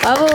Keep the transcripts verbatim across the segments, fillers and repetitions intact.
Bravo.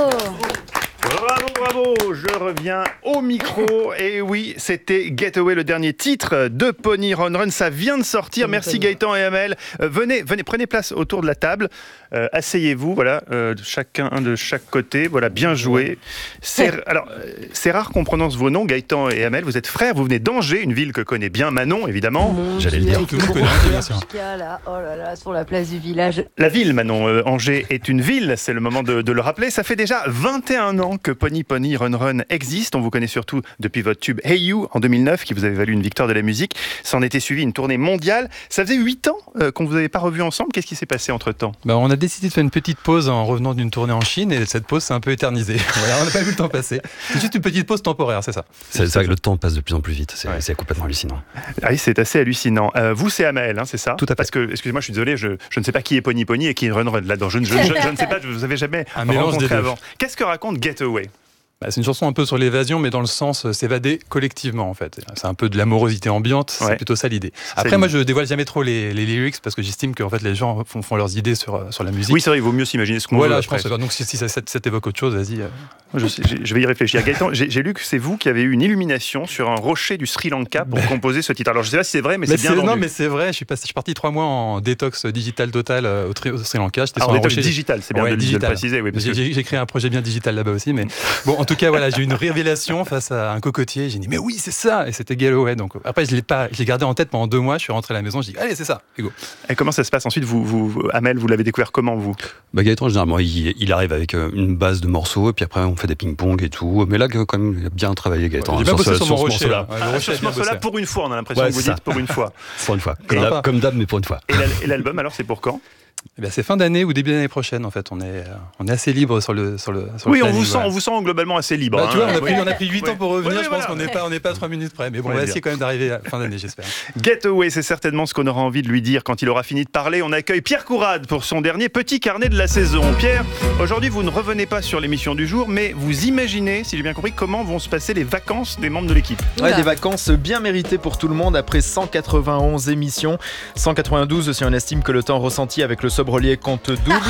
Bravo, bravo, je reviens au micro. Et oui, c'était Getaway, le dernier titre de Pony Run Run. Ça vient de sortir. Merci Gaëtan et Amel. Euh, venez, venez, prenez place autour de la table. Euh, asseyez-vous, voilà, euh, chacun de chaque côté. Voilà, bien joué. C'est, alors, euh, c'est rare qu'on prononce vos noms, Gaëtan et Amel. Vous êtes frères, vous venez d'Angers, une ville que connaît bien Manon, évidemment. Mon J'allais Dieu, le dire. tout le monde connaît, bien sûr. Là, oh là là, sur la place du village. La ville, Manon, euh, Angers est une ville, c'est le moment de, de le rappeler. Ça fait déjà vingt et un ans que Pony Pony Run Run existe. On vous connaît surtout depuis votre tube Hey You en deux mille neuf, qui vous avait valu une victoire de la musique. S'en était suivi une tournée mondiale. Ça faisait huit ans euh, qu'on ne vous avait pas revu ensemble. Qu'est-ce qui s'est passé entre-temps ? Bah, on a décidé de faire une petite pause en revenant d'une tournée en Chine, et cette pause s'est un peu éternisée. Voilà, on n'a pas vu le temps passer. C'est juste une petite pause temporaire, c'est ça. C'est, c'est vrai que le temps passe de plus en plus vite. C'est, ouais. c'est complètement hallucinant. Ah oui, c'est assez hallucinant. Euh, vous, c'est Amael, hein, c'est ça ? Tout à fait. Parce que, excusez-moi, je suis désolé, je, je ne sais pas qui est Pony Pony et qui est Run Run là-dedans. Je, je, je, je ne sais pas, je ne vous avais jamais un mélange rencontré des deux. avant. Qu'est-ce que raconte Getaway ? Bah, c'est une chanson un peu sur l'évasion, mais dans le sens euh, s'évader collectivement, en fait. C'est un peu de l'amorosité ambiante, Ouais. c'est plutôt ça l'idée. Après, moi, je dévoile jamais trop les, les lyrics, parce que j'estime que en fait, les gens font, font leurs idées sur, sur la musique. Oui, c'est vrai, il vaut mieux s'imaginer ce qu'on voilà, veut. je pense. Donc, si, si ça, ça, ça t'évoque autre chose, vas-y. Euh... Je, sais, je vais y réfléchir. Gaëtan, j'ai, j'ai lu que c'est vous qui avez eu une illumination sur un rocher du Sri Lanka pour composer ce titre. Alors, je ne sais pas si c'est vrai, mais, mais c'est bien c'est, vendu. Non, mais c'est vrai. Je suis, passé, je suis parti trois mois en détox digital total au, tri, au Sri Lanka. J'étais ah, sur un détox rocher digital, c'est bien ouais, de, digital. de le préciser. Oui, parce j'ai, que... j'ai, j'ai créé un projet bien digital là-bas aussi. Mais bon, en tout cas, voilà, j'ai eu une révélation face à un cocotier. J'ai dit, mais oui, c'est ça. Et c'était Getaway. Donc après, je l'ai pas, je l'ai gardé en tête pendant deux mois. Je suis rentré à la maison. Je dis, allez, c'est ça. Et go. Et comment ça se passe ensuite, vous, vous, Amel, vous l'avez découvert comment, vous ? Bah, Gaëtan, généralement, il, il arrive avec une base de morceaux, et puis après, on fait des ping-pong et tout. Mais là, quand même, il a bien travaillé, Gaëtan. Ouais, j'ai bien bossé sur, sur mon rocher, là. Ouais, ah, rocher sur ce morceau-là, pour une fois, on a l'impression ouais, que vous ça. dites pour une fois. Pour une fois. Comme d'hab, comme d'hab, mais pour une fois. Et l'album, alors, c'est pour quand ? Eh bien, c'est fin d'année ou début d'année prochaine, en fait. On est, on est assez libre sur le sur le sur Oui, le on vous, sent, voilà. on vous sent globalement assez libre. Bah, hein. tu vois, on a oui. pris, on a pris huit oui. ans pour revenir. Oui, je voilà. pense qu'on n'est pas, on n'est pas à trois minutes près. Mais bon, on va essayer quand même d'arriver à fin d'année, j'espère. Getaway, c'est certainement ce qu'on aura envie de lui dire quand il aura fini de parler. On accueille Pierre Courade pour son dernier petit carnet de la saison. Pierre, aujourd'hui, vous ne revenez pas sur l'émission du jour, mais vous imaginez, si j'ai bien compris, comment vont se passer les vacances des membres de l'équipe. Ouais, des vacances bien méritées pour tout le monde après cent quatre-vingt-onze émissions. cent quatre-vingt-douze si on estime que le temps ressenti avec le sobrelier compte double.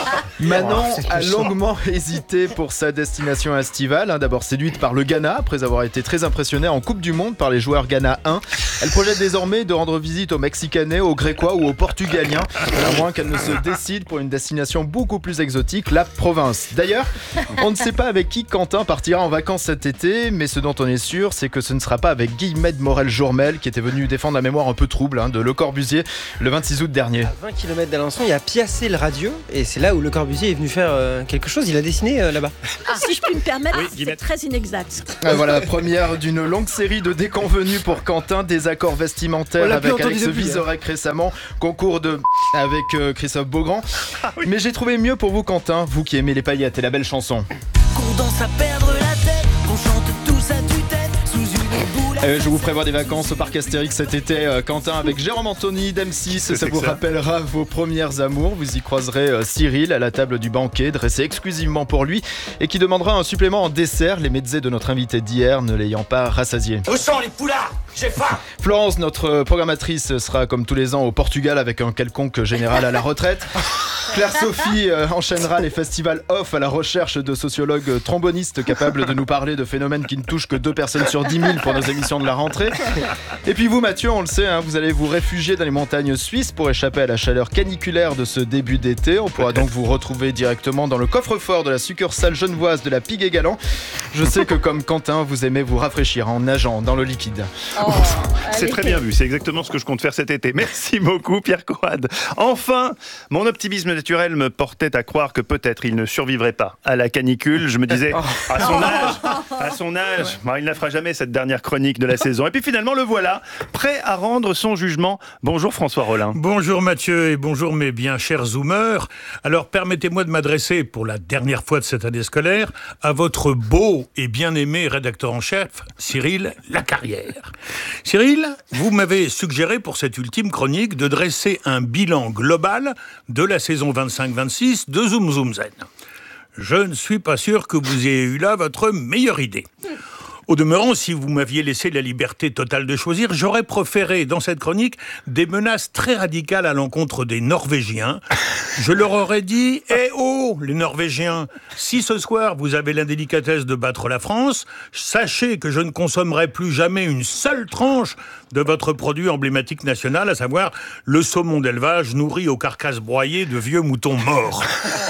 Manon a longuement hésité pour sa destination estivale. Hein, d'abord séduite par le Ghana, après avoir été très impressionnée en Coupe du Monde par les joueurs Ghana un. Elle projette désormais de rendre visite aux Mexicanais, aux Grécois ou aux Portugaliens, à moins qu'elle ne se décide pour une destination beaucoup plus exotique, la province. D'ailleurs, on ne sait pas avec qui Quentin partira en vacances cet été, mais ce dont on est sûr, c'est que ce ne sera pas avec Guillemette Morel-Jourmel, qui était venu défendre la mémoire un peu trouble hein, de Le Corbusier le vingt-six août dernier. À vingt kilomètres d'Alençon, il y a Piacé le radieux, et c'est là où Le Corbusier est venu faire euh, quelque chose. Il a dessiné euh, là-bas. Ah, si je puis me permettre, Oui, c'est Guillemette. très inexact. Ah, voilà, première d'une longue série de déconvenus pour Quentin, désaccords vestimentaires On l'a plus avec entendu Alex depuis, Vizorek récemment, concours de avec euh, Christophe Beaugrand. Ah oui. Mais j'ai trouvé mieux pour vous Quentin, vous qui aimez les paillettes et la belle chanson. Qu'on danse à perdre la tête, qu'on chante tous à tue-tête sous une boule. Euh, je vous prévois des vacances au parc Astérix cet été, euh, Quentin, avec Jérôme Anthony d'M six. Ça vous ça rappellera vos premières amours. Vous y croiserez euh, Cyril à la table du banquet, dressé exclusivement pour lui, et qui demandera un supplément en dessert, les mezzés de notre invité d'hier ne l'ayant pas rassasié. Où sont les poulards? J'ai faim. Florence, notre programmatrice, sera comme tous les ans au Portugal avec un quelconque général à la retraite. Claire-Sophie euh, enchaînera les festivals off à la recherche de sociologues trombonistes capables de nous parler de phénomènes qui ne touchent que deux personnes sur dix mille pour nos émissions de la rentrée. Et puis vous Mathieu, on le sait, hein, vous allez vous réfugier dans les montagnes suisses pour échapper à la chaleur caniculaire de ce début d'été. On pourra donc vous retrouver directement dans le coffre-fort de la succursale genevoise de la Pigue et Galant. Je sais que comme Quentin, vous aimez vous rafraîchir en nageant dans le liquide. Oh, c'est allez. très bien vu, c'est exactement ce que je compte faire cet été. Merci beaucoup Pierre Courade. Enfin, mon optimisme naturel me portait à croire que peut-être il ne survivrait pas à la canicule. Je me disais, à son âge, à son âge, bah, il ne la fera jamais cette dernière chronique de la saison. Et puis finalement, le voilà, prêt à rendre son jugement. Bonjour François Rollin. Bonjour Mathieu et bonjour mes bien chers zoomers. Alors permettez-moi de m'adresser pour la dernière fois de cette année scolaire à votre beau et bien-aimé rédacteur en chef, Cyril Lacarrière. Cyril, vous m'avez suggéré pour cette ultime chronique de dresser un bilan global de la saison vingt-cinq vingt-six de Zoom Zoom Zen. Je ne suis pas sûr que vous ayez eu là votre meilleure idée. Au demeurant, si vous m'aviez laissé la liberté totale de choisir, j'aurais proféré dans cette chronique des menaces très radicales à l'encontre des Norvégiens. Je leur aurais dit « Eh oh, les Norvégiens, si ce soir vous avez l'indélicatesse de battre la France, sachez que je ne consommerai plus jamais une seule tranche de votre produit emblématique national, à savoir le saumon d'élevage nourri aux carcasses broyées de vieux moutons morts. »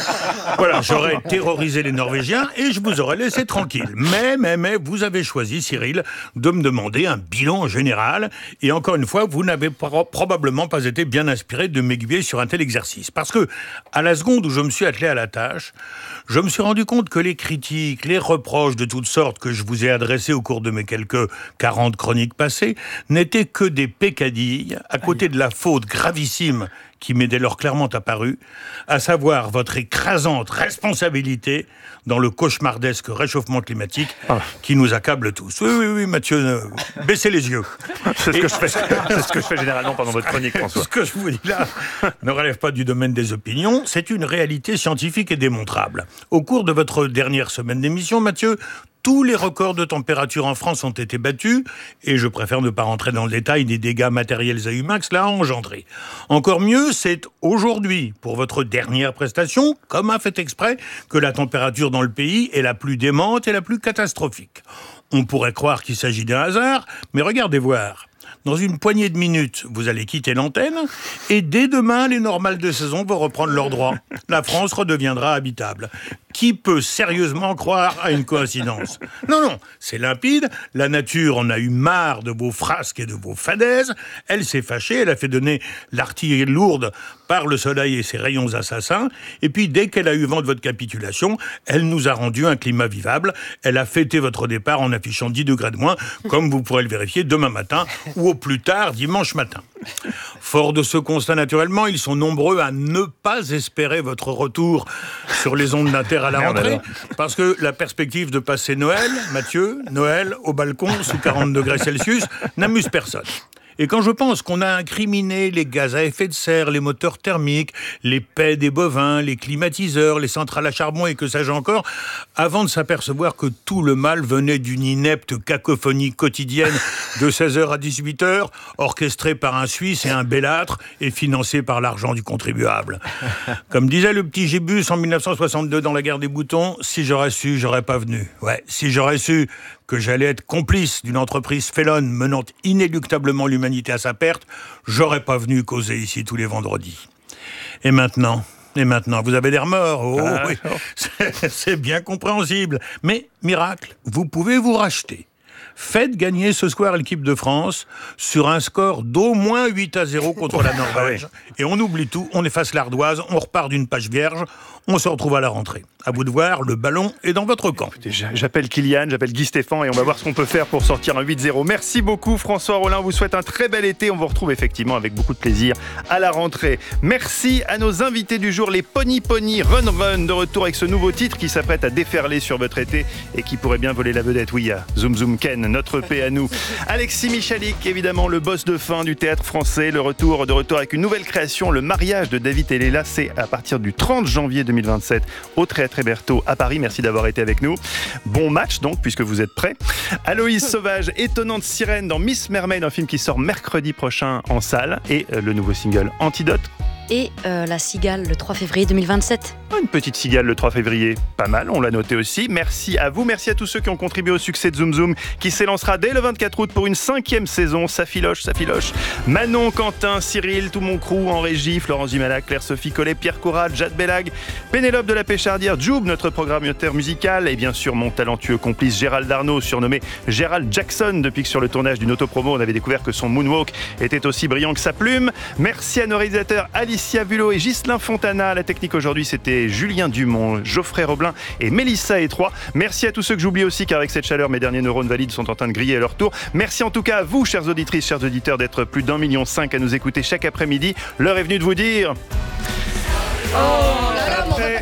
Voilà, j'aurais terrorisé les Norvégiens et je vous aurais laissé tranquille. Mais, mais, mais, vous avez choisi, Cyril, de me demander un bilan général. Et encore une fois, vous n'avez pro- probablement pas été bien inspiré de m'aiguiller sur un tel exercice. Parce que, à la seconde où je me suis attelé à la tâche, je me suis rendu compte que les critiques, les reproches de toutes sortes que je vous ai adressés au cours de mes quelques quarante chroniques passées n'étaient que des peccadilles à côté de la faute gravissime qui m'est dès lors clairement apparue, à savoir votre écrasante responsabilité dans le cauchemardesque réchauffement climatique ah. qui nous accable tous. Oui, oui, oui, Mathieu, euh, baissez les yeux. C'est ce, que je fais, c'est ce que je fais généralement pendant votre chronique, François. Ce que je vous dis là ne relève pas du domaine des opinions, c'est une réalité scientifique et démontrable. Au cours de votre dernière semaine d'émission, Mathieu, tous les records de température en France ont été battus, et je préfère ne pas rentrer dans le détail des dégâts matériels et humains que cela a engendré. Encore mieux, c'est aujourd'hui, pour votre dernière prestation, comme un fait exprès, que la température dans le pays est la plus démente et la plus catastrophique. On pourrait croire qu'il s'agit d'un hasard, mais regardez voir. Dans une poignée de minutes, vous allez quitter l'antenne et dès demain, les normales de saison vont reprendre leurs droits. La France redeviendra habitable. Qui peut sérieusement croire à une coïncidence ? Non, non, c'est limpide. La nature en a eu marre de vos frasques et de vos fadaises. Elle s'est fâchée, elle a fait donner l'artillerie lourde par le soleil et ses rayons assassins. Et puis, dès qu'elle a eu vent de votre capitulation, elle nous a rendu un climat vivable. Elle a fêté votre départ en affichant dix degrés de moins, comme vous pourrez le vérifier demain matin ou au plus tard dimanche matin. Fort de ce constat, naturellement, ils sont nombreux à ne pas espérer votre retour sur les ondes d'Inter à la rentrée, parce que la perspective de passer Noël, Mathieu, Noël au balcon sous quarante degrés Celsius, n'amuse personne. Et quand je pense qu'on a incriminé les gaz à effet de serre, les moteurs thermiques, les paies des bovins, les climatiseurs, les centrales à charbon et que sais-je encore, avant de s'apercevoir que tout le mal venait d'une inepte cacophonie quotidienne de seize heures à dix-huit heures, orchestrée par un Suisse et un bellâtre et financée par l'argent du contribuable. Comme disait le petit Gébus en mille neuf cent soixante-deux dans la guerre des boutons, si j'aurais su, j'aurais pas venu. Ouais, si j'aurais su que j'allais être complice d'une entreprise félonne menant inéluctablement l'humanité à sa perte, j'aurais pas venu causer ici tous les vendredis. Et maintenant, et maintenant, vous avez des remords. Oh, ah, oui, c'est, c'est bien compréhensible. Mais, miracle, vous pouvez vous racheter. Faites gagner ce soir l'équipe de France sur un score d'au moins huit à zéro contre la Norvège. Et on oublie tout, on efface l'ardoise, on repart d'une page vierge, on se retrouve à la rentrée. À vous de voir, le ballon est dans votre camp. Écoutez, j'appelle Kylian, j'appelle Guy Stéphane et on va voir ce qu'on peut faire pour sortir un huit zéro. Merci beaucoup François Rollin, on vous souhaite un très bel été. On vous retrouve effectivement avec beaucoup de plaisir à la rentrée. Merci à nos invités du jour, les Pony Pony Run Run, de retour avec ce nouveau titre qui s'apprête à déferler sur votre été et qui pourrait bien voler la vedette. Oui, à Zoom Zoom Ken, notre paix à nous. Alexis Michalik, évidemment le boss de fin du théâtre français, le retour de retour avec une nouvelle création, Le mariage de David et Léla, c'est à partir du trente janvier deux mille vingt-sept au Théâtre Hébertot à Paris. Merci d'avoir été avec nous. Bon match donc, puisque vous êtes prêts. Aloïse Sauvage, étonnante sirène dans Miss Mermaid, un film qui sort mercredi prochain en salle, et euh, le nouveau single Antidote. Et euh, La Cigale le trois février deux mille vingt-sept. Une petite cigale le trois février, pas mal, on l'a noté aussi. Merci à vous, merci à tous ceux qui ont contribué au succès de Zoom Zoom, qui s'élancera dès le vingt-quatre août pour une cinquième saison. Ça filoche, ça filoche. Manon, Quentin, Cyril, tout mon crew en régie, Florence Dumala, Claire-Sophie Collet, Pierre Corrad, Jade Bellag, Pénélope de la Péchardière, Joub, notre programmateur musical, et bien sûr mon talentueux complice Gérald Darnaud, surnommé Gérald Jackson, depuis que sur le tournage d'une autopromo, on avait découvert que son moonwalk était aussi brillant que sa plume. Merci à nos réalisateurs Alicia Vulot et Ghislain Fontana. La technique aujourd'hui, c'était Julien Dumont, Geoffrey Roblin et Mélissa Étroit. Merci à tous ceux que j'oublie aussi, car avec cette chaleur, mes derniers neurones valides sont en train de griller à leur tour. Merci en tout cas à vous, chères auditrices, chers auditeurs, d'être plus d'un million cinq à nous écouter chaque après-midi. L'heure est venue de vous dire... Oh là là, mon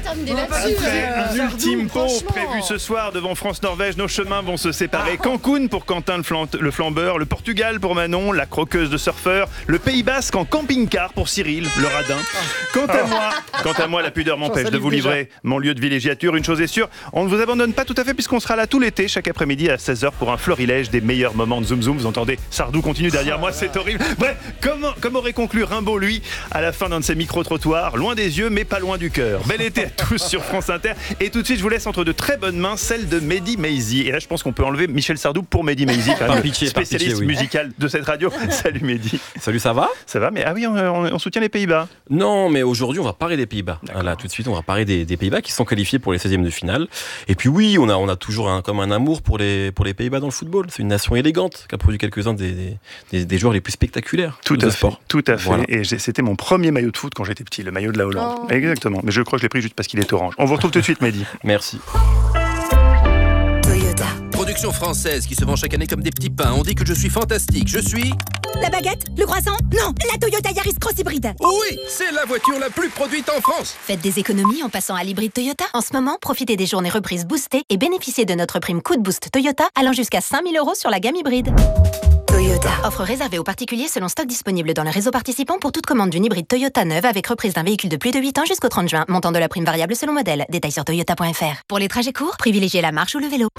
terminer Après là-dessus. un euh, ultime pot franchement. prévu ce soir devant France-Norvège, nos chemins vont se séparer. Cancun pour Quentin le, flan- le flambeur, le Portugal pour Manon, la croqueuse de surfeur, le Pays Basque en camping-car pour Cyril, le radin. Quant à moi, quant à moi, la pudeur m'empêche de vous livrer mon lieu de villégiature. Une chose est sûre, on ne vous abandonne pas tout à fait puisqu'on sera là tout l'été, chaque après-midi à seize heures pour un florilège des meilleurs moments de Zoom Zoom. Vous entendez, Sardou continue derrière moi, c'est horrible. Bref, comment, comme aurait conclu Rimbaud, lui, à la fin d'un de ses micro-trottoirs, loin des yeux mais pas loin du cœur. Bel été à tous sur France Inter. Et tout de suite, je vous laisse entre de très bonnes mains, celle de Mehdi Maizi. Et là, je pense qu'on peut enlever Michel Sardou pour Mehdi Maizi, quand même, Par le pitié, par spécialiste pitié, oui. musical de cette radio. Salut Mehdi. Salut, ça va? Ça va, mais ah oui, on, on- on soutient les Pays-Bas. Non, mais aujourd'hui, on va parler des Pays-Bas. Là, tout de suite, on va parler des, des Pays-Bas qui sont qualifiés pour les seizièmes de finale. Et puis oui, on a, on a toujours un, comme un amour pour les, pour les Pays-Bas dans le football. C'est une nation élégante qui a produit quelques-uns des, des, des, des joueurs les plus spectaculaires Tout de à ce sport. fait. Tout à fait. Voilà. Et j'ai- c'était mon premier maillot de foot quand j'étais petit, le maillot de la Hollande. Oh. Exactement. Mais je crois que je l'ai pris juste parce qu'il est orange. On vous retrouve tout de suite, Mehdi. Merci. Toyota. Production française qui se vend chaque année comme des petits pains. On dit que je suis fantastique. Je suis... La baguette? Le croissant? Non, la Toyota Yaris Cross Hybride. Oui, c'est la voiture la plus produite en France. Faites des économies en passant à l'hybride Toyota. En ce moment, profitez des journées reprises boostées et bénéficiez de notre prime Coup de Boost Toyota allant jusqu'à cinq mille euros sur la gamme hybride. Toyota. Offre réservée aux particuliers selon stock disponible dans le réseau participant pour toute commande d'une hybride Toyota neuve avec reprise d'un véhicule de plus de huit ans jusqu'au trente juin. Montant de la prime variable selon modèle. Détails sur toyota point f r. Pour les trajets courts, privilégiez la marche ou le vélo.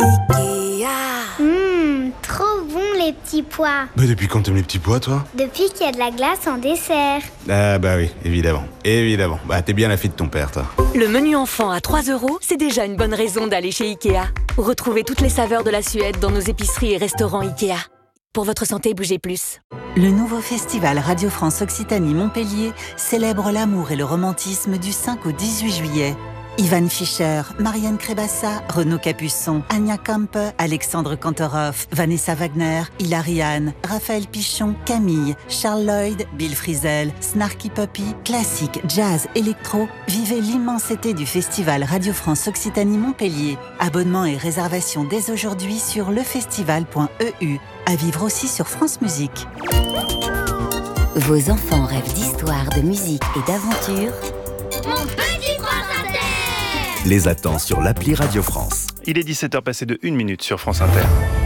Hum, trop bon les petits pois. Bah depuis quand t'aimes les petits pois, toi? Depuis qu'il y a de la glace en dessert. Ah bah oui, évidemment. Évidemment. Bah t'es bien la fille de ton père, toi. Le menu enfant à trois euros, c'est déjà une bonne raison d'aller chez Ikea. Retrouvez toutes les saveurs de la Suède dans nos épiceries et restaurants Ikea. Pour votre santé, bougez plus. Le nouveau festival Radio France Occitanie Montpellier célèbre l'amour et le romantisme du cinq au dix-huit juillet. Ivan Fischer, Marianne Crébassa, Renaud Capuçon, Anya Kampe, Alexandre Kantorov, Vanessa Wagner, Hilary Hahn, Raphaël Pichon, Camille, Charles Lloyd, Bill Frisell, Snarky Puppy, classique, jazz, électro. Vivez l'immense été du festival Radio France Occitanie Montpellier. Abonnement et réservation dès aujourd'hui sur lefestival point e u. À vivre aussi sur France Musique. Vos enfants rêvent d'histoire, de musique et d'aventure. Mon petit France Inter. Les attend sur l'appli Radio France. Il est dix-sept heures passées de une minute sur France Inter.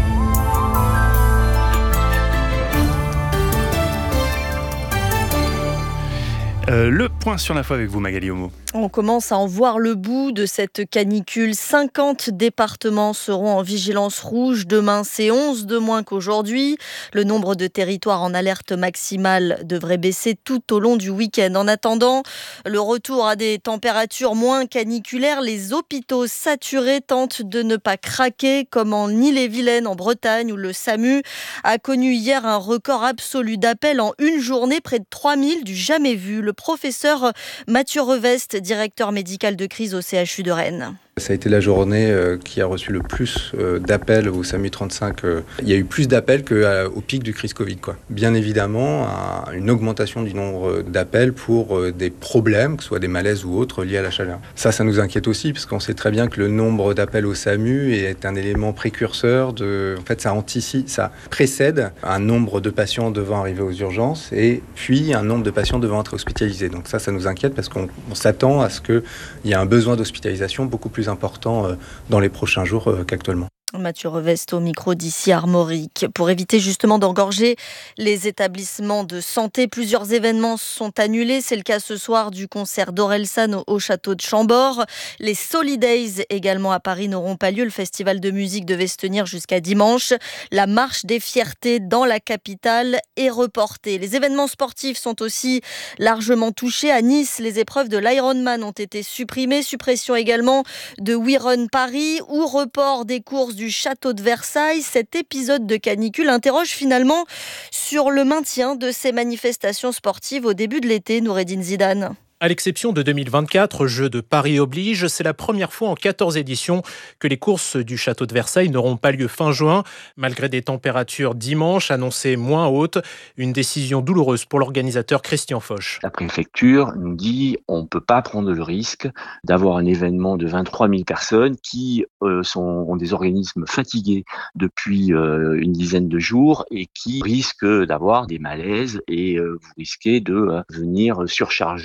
Euh, le point sur l'info avec vous, Magali Homo. On commence à en voir le bout de cette canicule. cinquante départements seront en vigilance rouge. Demain, c'est onze de moins qu'aujourd'hui. Le nombre de territoires en alerte maximale devrait baisser tout au long du week-end. En attendant le retour à des températures moins caniculaires, les hôpitaux saturés tentent de ne pas craquer, comme en Ille-et-Vilaine, en Bretagne, où le SAMU a connu hier un record absolu d'appels en une journée, près de trois mille, du jamais vu. Le professeur Mathieu Reveste, directeur médical de crise au C H U de Rennes. Ça a été la journée euh, qui a reçu le plus euh, d'appels au SAMU trente-cinq. Euh. Il y a eu plus d'appels qu'au euh, pic du crise Covid, quoi. Bien évidemment, un, une augmentation du nombre d'appels pour euh, des problèmes, que ce soit des malaises ou autres, liés à la chaleur. Ça, ça nous inquiète aussi, parce qu'on sait très bien que le nombre d'appels au SAMU est un élément précurseur de... En fait, ça anticipe, ça précède un nombre de patients devant arriver aux urgences et puis un nombre de patients devant être hospitalisés. Donc ça, ça nous inquiète parce qu'on on s'attend à ce qu'il y ait un besoin d'hospitalisation beaucoup plus important dans les prochains jours qu'actuellement. Mathieu Reveste au micro d'ici Armorique. Pour éviter justement d'engorger les établissements de santé, plusieurs événements sont annulés. C'est le cas ce soir du concert d'Orelsan au château de Chambord. Les Solidays également à Paris n'auront pas lieu. Le festival de musique devait se tenir jusqu'à dimanche. La marche des fiertés dans la capitale est reportée. Les événements sportifs sont aussi largement touchés. À Nice, les épreuves de l'Ironman ont été supprimées. Suppression également de We Run Paris ou report des courses du château de Versailles. Cet épisode de canicule interroge finalement sur le maintien de ces manifestations sportives au début de l'été, Noureddine Zidane. À l'exception de deux mille vingt-quatre, Jeux de Paris oblige, c'est la première fois en quatorze éditions que les courses du château de Versailles n'auront pas lieu fin juin, malgré des températures dimanche annoncées moins hautes. Une décision douloureuse pour l'organisateur Christian Foch. La préfecture nous dit on ne peut pas prendre le risque d'avoir un événement de vingt-trois mille personnes qui euh, sont, ont des organismes fatigués depuis euh, une dizaine de jours et qui risquent d'avoir des malaises et euh, vous risquez de euh, venir surcharger les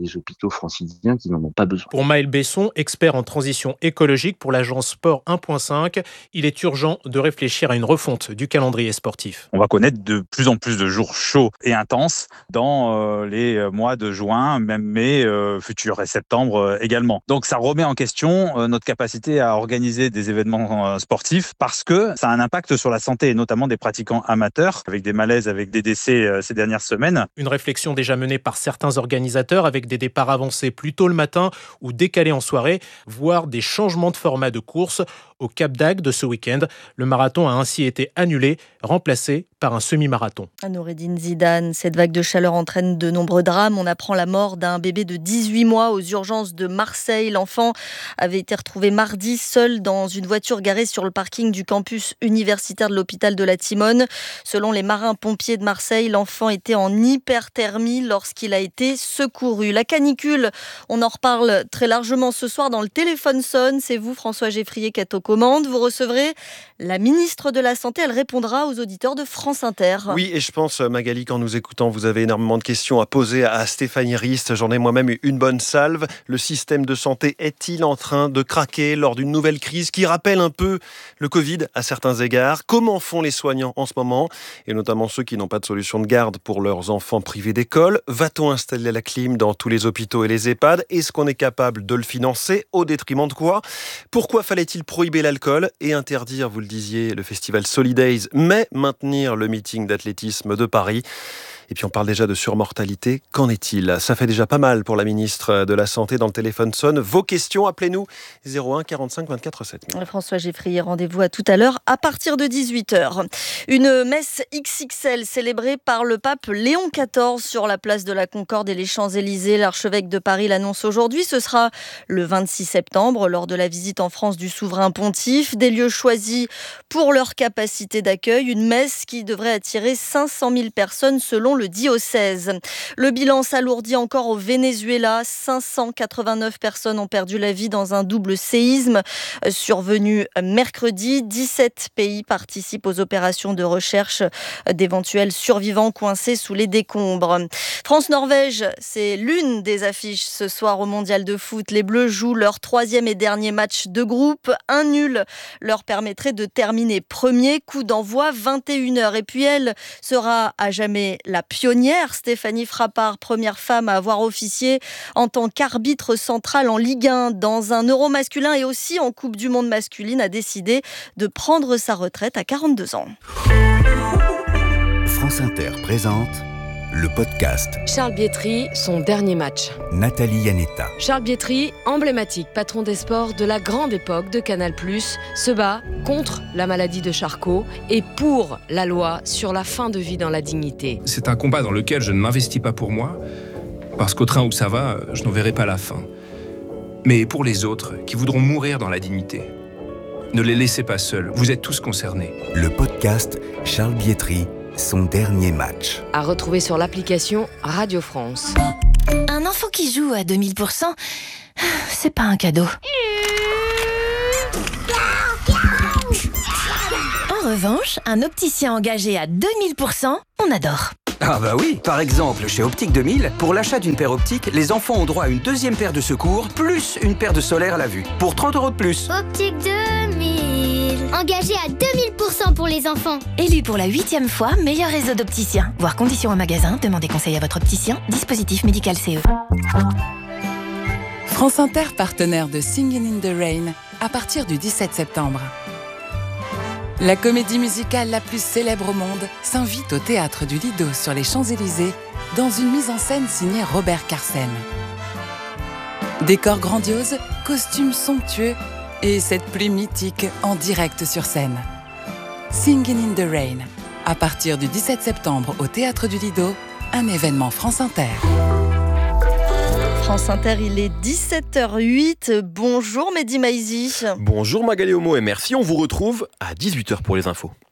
des hôpitaux franciliens qui n'en ont pas besoin. Pour Maël Besson, expert en transition écologique pour l'agence Sport un point cinq, il est urgent de réfléchir à une refonte du calendrier sportif. On va connaître de plus en plus de jours chauds et intenses dans euh, les mois de juin, même mai, euh, futur et septembre euh, également. Donc ça remet en question euh, notre capacité à organiser des événements euh, sportifs parce que ça a un impact sur la santé et notamment des pratiquants amateurs avec des malaises, avec des décès euh, ces dernières semaines. Une réflexion déjà menée par certains organisateurs avec des départs avancés plus tôt le matin ou décalés en soirée, voire des changements de format de course. Au Cap d'Agde de ce week-end, le marathon a ainsi été annulé, remplacé par un semi-marathon. Noureddine Zidane, cette vague de chaleur entraîne de nombreux drames. On apprend la mort d'un bébé de dix-huit mois aux urgences de Marseille. L'enfant avait été retrouvé mardi seul dans une voiture garée sur le parking du campus universitaire de l'hôpital de la Timone. Selon les marins-pompiers de Marseille, l'enfant était en hyperthermie lorsqu'il a été secouru. La canicule, on en reparle très largement ce soir dans le téléphone sonne. C'est vous, François Geffrier, qui êtes aux commandes. Vous recevrez la ministre de la Santé. Elle répondra aux auditeurs de France Inter. Oui, et je pense, Magali, qu'en nous écoutant, vous avez énormément de questions à poser à Stéphanie Rist. J'en ai moi-même eu une bonne salve. Le système de santé est-il en train de craquer lors d'une nouvelle crise qui rappelle un peu le Covid à certains égards? Comment font les soignants en ce moment? Et notamment ceux qui n'ont pas de solution de garde pour leurs enfants privés d'école. Va-t-on installer la clim dans tous les hôpitaux et les EHPAD? Est-ce qu'on est capable de le financer? Au détriment de quoi? Pourquoi fallait-il prohiber l'alcool et interdire, vous le disiez, le festival Solidays, mais maintenir le meeting d'athlétisme de Paris? Et puis on parle déjà de surmortalité. Qu'en est-il? Ça fait déjà pas mal pour la ministre de la Santé dans le téléphone sonne. Vos questions, appelez-nous zéro un quarante-cinq vingt-quatre sept mille. François Geffrier, rendez-vous à tout à l'heure à partir de dix-huit heures. Une messe X X L célébrée par le pape Léon quatorze sur la place de la Concorde et les Champs-Élysées. L'archevêque de Paris l'annonce aujourd'hui. Ce sera le vingt-six septembre lors de la visite en France du souverain pontife. Des lieux choisis pour leur capacité d'accueil. Une messe qui devrait attirer cinq cent mille personnes selon le diocèse. Le bilan s'alourdit encore au Venezuela. cinq cent quatre-vingt-neuf personnes ont perdu la vie dans un double séisme survenu mercredi. dix-sept pays participent aux opérations de recherche d'éventuels survivants coincés sous les décombres. France-Norvège, c'est l'une des affiches ce soir au Mondial de foot. Les Bleus jouent leur troisième et dernier match de groupe. Un nul leur permettrait de terminer premier. Coup d'envoi vingt et une heures. Et puis elle sera à jamais la pionnière. Stéphanie Frappard, première femme à avoir officié en tant qu'arbitre central en Ligue un dans un Euro masculin et aussi en Coupe du Monde masculine, a décidé de prendre sa retraite à quarante-deux ans. France Inter présente le podcast Charles Bietri, son dernier match. Nathalie Yanetta. Charles Bietri, emblématique patron des sports de la grande époque de Canal+, se bat contre la maladie de Charcot et pour la loi sur la fin de vie dans la dignité. C'est un combat dans lequel je ne m'investis pas pour moi, parce qu'au train où ça va, je n'en verrai pas la fin. Mais pour les autres qui voudront mourir dans la dignité. Ne les laissez pas seuls, vous êtes tous concernés. Le podcast Charles Bietri, son dernier match. À retrouver sur l'application Radio France. Un enfant qui joue à deux mille pour cent, c'est pas un cadeau. En revanche, un opticien engagé à deux mille pour cent, on adore. Ah bah oui, par exemple, chez Optique deux mille, pour l'achat d'une paire optique, les enfants ont droit à une deuxième paire de secours, plus une paire de solaire à la vue, pour trente euros de plus. Optique deux mille, engagé à deux mille pour cent pour les enfants. Élu pour la huitième fois meilleur réseau d'opticiens. Voir conditions en magasin, demandez conseil à votre opticien. Dispositif médical C E. France Inter, partenaire de Singin' in the Rain, à partir du dix-sept septembre. La comédie musicale la plus célèbre au monde s'invite au Théâtre du Lido sur les Champs-Élysées dans une mise en scène signée Robert Carsen. Décors grandioses, costumes somptueux et cette pluie mythique en direct sur scène. Singin' in the Rain, à partir du dix-sept septembre au Théâtre du Lido, un événement France Inter. France Inter, il est dix-sept heures huit. Bonjour Mehdi Maizi. Bonjour Magali Homo et merci, on vous retrouve à dix-huit heures pour les infos.